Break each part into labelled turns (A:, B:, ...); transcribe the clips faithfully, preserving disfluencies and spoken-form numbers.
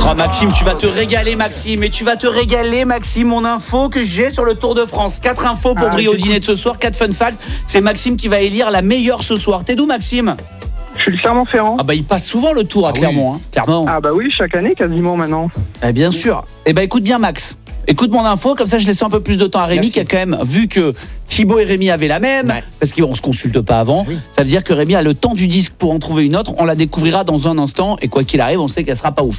A: Oh Maxime, tu vas te régaler Maxime, et tu vas te régaler Maxime, mon info que j'ai sur le Tour de France. Quatre infos pour ah, briller au dîner de ce soir, quatre fun facts. C'est Maxime qui va élire la meilleure ce soir. T'es d'où Maxime ?
B: Je suis de Clermont-Ferrand.
A: Ah bah il passe souvent le Tour à ah Clermont, oui. hein, Clermont.
B: Ah bah oui, chaque année quasiment maintenant.
A: Eh bien sûr. Eh bah écoute bien Max. Écoute mon info, comme ça je laisse un peu plus de temps à Rémi. Merci. Qui a quand même vu que Thibaut et Rémi avaient la même, ouais. parce qu'on se consulte pas avant. Oui. Ça veut dire que Rémi a le temps du disque pour en trouver une autre. On la découvrira dans un instant et quoi qu'il arrive, on sait qu'elle sera pas ouf.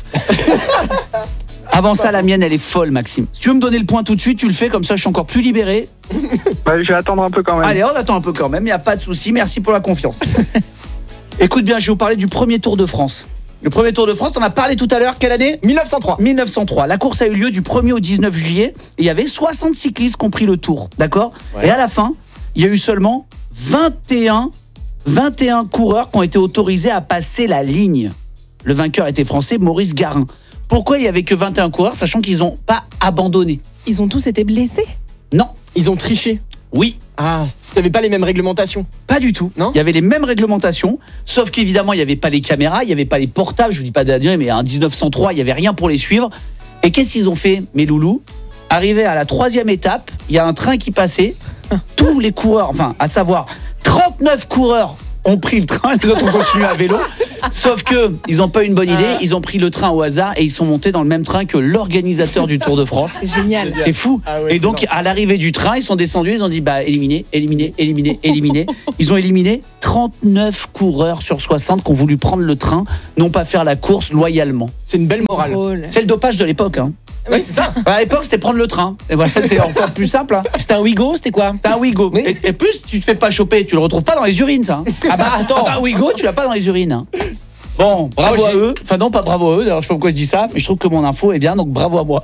A: Avant ça, la mienne, elle est folle, Maxime. Si tu veux me donner le point tout de suite, tu le fais, comme ça je suis encore plus libéré.
B: Bah, je vais attendre un peu quand même.
A: Allez, on attend un peu quand même, il n'y a pas de souci. Merci pour la confiance. Écoute bien, je vais vous parler du premier Tour de France. Le premier Tour de France, on a parlé tout à l'heure, quelle année ?
C: mille neuf cent trois.
A: mille neuf cent trois. La course a eu lieu du premier au dix-neuf juillet. Et il y avait soixante cyclistes qui ont pris le Tour, d'accord ? ouais. Et à la fin, il y a eu seulement vingt et un, vingt et un coureurs qui ont été autorisés à passer la ligne. Le vainqueur était français, Maurice Garin. Pourquoi il n'y avait que vingt et un coureurs, sachant qu'ils n'ont pas abandonné ?
D: Ils ont tous été blessés ?
A: Non.
C: Ils ont triché ?
A: Oui.
C: Ah, parce qu'il n'y avait pas les mêmes réglementations.
A: Pas du tout. Non. Il y avait les mêmes réglementations, sauf qu'évidemment, il n'y avait pas les caméras, il n'y avait pas les portables, je vous dis pas d'adresse, mais en dix-neuf cent trois, il n'y avait rien pour les suivre. Et qu'est-ce qu'ils ont fait, mes loulous ? Arrivé à la troisième étape, il y a un train qui passait, tous les coureurs, enfin, à savoir, trente-neuf coureurs ont pris le train, les autres ont continué à vélo. Sauf que ils n'ont pas eu une bonne idée, ils ont pris le train au hasard et ils sont montés dans le même train que l'organisateur du Tour de France.
D: C'est génial.
A: C'est fou. Ah ouais, et donc à l'arrivée du train, ils sont descendus, ils ont dit bah éliminé, éliminé, éliminé, éliminé. Ils ont éliminé trente-neuf coureurs sur soixante qui ont voulu prendre le train, non pas faire la course loyalement.
C: C'est une belle morale.
D: Drôle.
A: C'est le dopage de l'époque hein.
C: Oui, c'est ça.
A: À l'époque, c'était prendre le train. Et voilà, c'est encore plus simple. Hein.
C: C'était un Ouigo, c'était quoi ?
A: C'était un Ouigo. Oui. Et, et plus, tu te fais pas choper, tu le retrouves pas dans les urines, ça. Hein.
C: Ah bah attends.
A: Ah bah Ouigo, tu l'as pas dans les urines. Hein. Bon, bravo moi, à eux. Enfin non, pas bravo à eux. D'ailleurs, je sais pas pourquoi je dis ça, mais je trouve que mon info est bien, donc bravo à moi.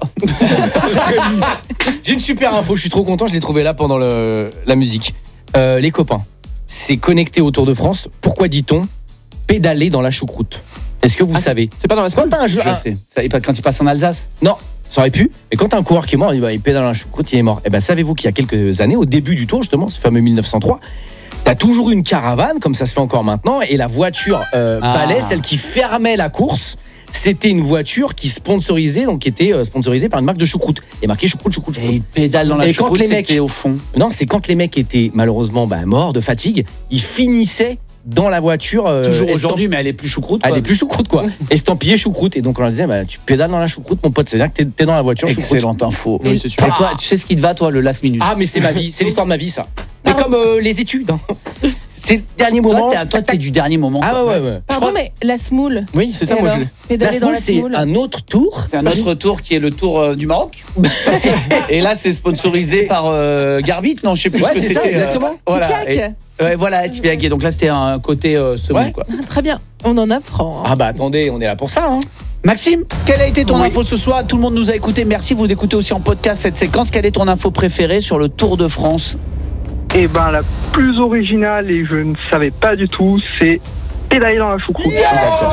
C: J'ai une super info, je suis trop content, je l'ai trouvé là pendant le, la musique. Euh, les copains, c'est connecté au Tour de France. Pourquoi dit-on pédaler dans la choucroute ? Est-ce que vous ah, savez ?
A: C'est pas dans la semaine. Quand un jeu, je sais. Ça, quand il passe en Alsace ?
C: Non. Ça aurait pu, mais quand t'as un coureur qui est mort, il, va, il pédale dans la choucroute, il est mort. Et ben savez-vous qu'il y a quelques années, au début du Tour justement, ce fameux mille neuf cent trois, t'as toujours une caravane, comme ça se fait encore maintenant, et la voiture euh, ah. balai, celle qui fermait la course, c'était une voiture qui sponsorisait, donc qui était euh, sponsorisée par une marque de choucroute. Et marqué choucroute, choucroute, choucroute.
A: Et il pédale dans la
C: et
A: choucroute,
C: quand les mecs,
A: c'était au fond.
C: Non, c'est quand les mecs étaient malheureusement bah, morts de fatigue, ils finissaient dans la voiture euh,
A: toujours aujourd'hui, mais elle est plus choucroute quoi.
C: Elle est plus choucroute quoi. Estampillée choucroute. Et donc on leur disait bah, tu pédales dans la choucroute mon pote, c'est à dire que t'es, t'es dans la voiture choucroute.
A: Excellente info.
C: Oui, c'est sûr.
A: Et toi, tu sais ce qui te va toi, le last minute?
C: Ah mais c'est ma vie, c'est l'histoire de ma vie ça. Mais comme euh, les études hein. C'est le dernier moment.
A: Toi, t'es, toi, t'es du dernier moment.
C: Ah ouais, ouais, ouais.
D: Pardon, mais la smoule.
C: Oui, c'est ça, moi je l'ai.
D: Pédaler dans la
C: c'est
D: smoule.
C: un autre tour.
A: C'est un autre tour qui est le tour euh, du Maroc. Et là, c'est sponsorisé par euh, Garbit. Non, je sais plus
C: ouais,
A: ce que
C: c'est
A: c'était.
C: Ça, exactement.
A: Euh, voilà.
D: Et,
A: ouais, voilà, Tipiak. Donc là, c'était un côté euh, semoule, ouais. quoi.
D: Ah, très bien, on en apprend.
C: Ah bah attendez, on est là pour ça. Hein.
A: Maxime, quelle a été ton
B: oui.
A: info ce soir? Tout le monde nous a écouté. Merci, vous d'écouter aussi en podcast cette séquence. Quelle est ton info préférée sur le Tour de France?
B: Eh ben, la plus originale, et je ne savais pas du tout, c'est pédaler dans la choucroute.
C: Yeah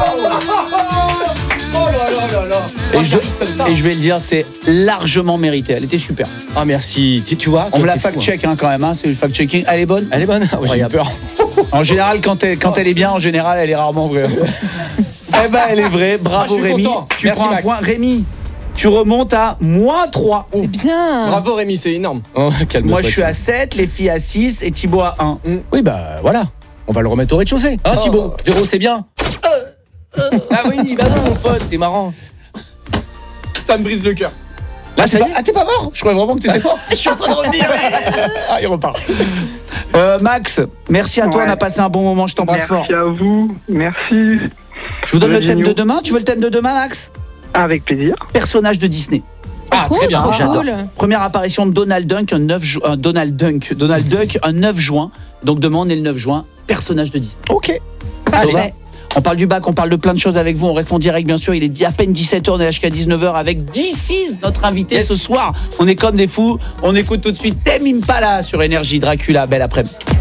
C: oh là là là là.
A: Et je, et je vais le dire, c'est largement mérité. Elle était super.
C: Ah merci. Tu, tu vois,
A: on me la fact-check hein, quand même. Hein, c'est le fact-checking. Elle est bonne.
C: Elle est bonne. Oh, j'ai peur.
A: En général, quand elle, quand elle est bien, en général, elle est rarement vraie. Eh ben, elle est vraie. Bravo ah, Rémi. Content. Tu
C: Merci,
A: prends un
C: Max.
A: point. Rémi, tu remontes à moins trois.
D: C'est bien.
C: Bravo Rémi, c'est énorme. Oh, calme-toi.
A: Moi, je suis à sept, les filles à six et Thibaut à un.
C: Mm. Oui, bah voilà. On va le remettre au rez-de-chaussée. Hein, oh. Thibaut zéro, c'est bien. Euh, euh. Ah oui, bah oui, mon pote, t'es marrant. Ça me brise le cœur.
A: Là, c'est pas... Ah, t'es pas mort? Je croyais vraiment que t'étais mort.
C: Je suis en train de revenir.
A: Ah, il repart. Euh, Max, merci à toi, ouais. On a passé un bon moment, je t'embrasse
B: merci
A: fort.
B: Merci à vous, merci.
A: Je vous donne le thème de demain, tu veux le thème de demain, Max?
B: Avec plaisir.
A: Personnage de Disney.
C: Ah,
D: cool,
C: très bien,
D: trop
C: j'adore.
D: Cool.
A: Première apparition de Donald Duck, un neuf ju... euh, Donald Duck, Donald Duck, un neuf juin. Donc demain, on est le neuf juin, personnage de Disney.
C: Ok.
D: Parfait.
A: On parle du bac, on parle de plein de choses avec vous. On reste en direct, bien sûr. Il est à peine dix-sept heures, on est jusqu'à dix-neuf heures avec D six, notre invité yes. ce soir. On est comme des fous. On écoute tout de suite Tame Impala sur Énergie. Dracula, belle après-midi.